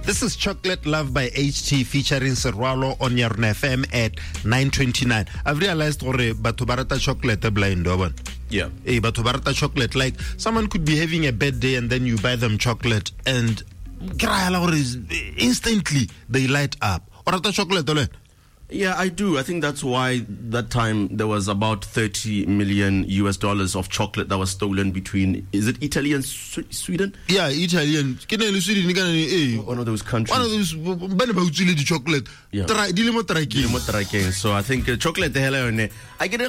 This is Chocolate Love by HT featuring Serwalo on Yarn FM at 9:29. I've realized batho ba rata chocolate blind one. Yeah. Hey, batho ba rata chocolate. Like someone could be having a bad day and then you buy them chocolate and instantly they light up. Or rata chocolate ole? Yeah, I do. I think that's why that time there was about $30 million of chocolate that was stolen between, is it Italy and Sweden? Yeah, Italian. One of those countries. One of those the chocolate. Yeah. So I think chocolate the hell I get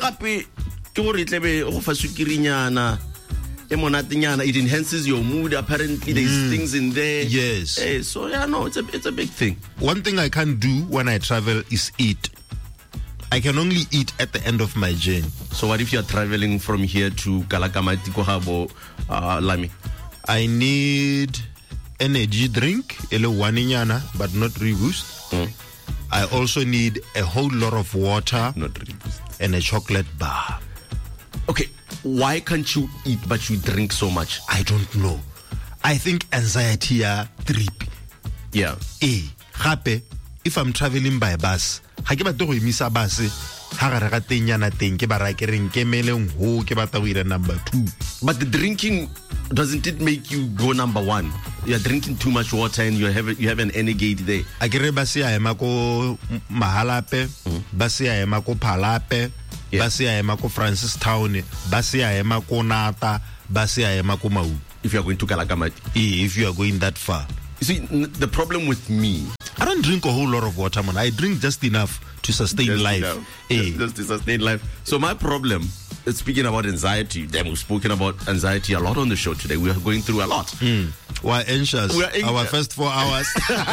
it enhances your mood. Apparently there's things in there. Yes. Hey, so yeah, no, it's a big thing. One thing I can't do when I travel is eat. I can only eat at the end of my journey. So what if you're traveling from here to Kalakama, Tikohabo, Lami? I need energy drink, waninyana, but not reboost. I also need a whole lot of water, Not reboost. and a chocolate bar. Okay, why can't you eat but you drink so much? I don't know. I think anxiety trip. Yeah. Happy if I'm traveling by bus. Ha ke batle go emisa bus ha gare ga tenyana teng ke ba ra ke reng ke meleng ho ke batla go ira number 2. But the drinking, doesn't it make you go number 1? You're drinking too much water and you have an energate there. A ke re bus ya ema ko Mahalape, bus ya ema ko Phalape, bus ya ema ko Francis Town, bus ya ema ko Nata, bus ya ema ko Mau. If you're going to Kalakamat. If you are going that far. You see, the problem with me, I don't drink a whole lot of water, man. I drink just enough to sustain life. Just to sustain life. So my problem, speaking about anxiety, then we've spoken about anxiety a lot on the show today. We are going through a lot. We're anxious. Our first 4 hours.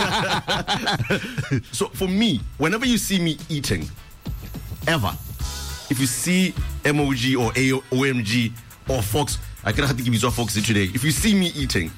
So for me, whenever you see me eating, ever, if you see MOG or OMG or Fox, I can't have to give you Fox today. If you see me eating,